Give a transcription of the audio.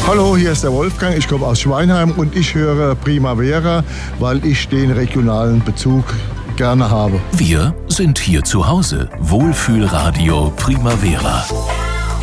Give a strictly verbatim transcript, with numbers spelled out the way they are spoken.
Hallo, hier ist der Wolfgang, ich komme aus Schweinheim und ich höre Primavera, weil ich den regionalen Bezug gerne habe. Wir sind hier zu Hause. Wohlfühlradio Primavera.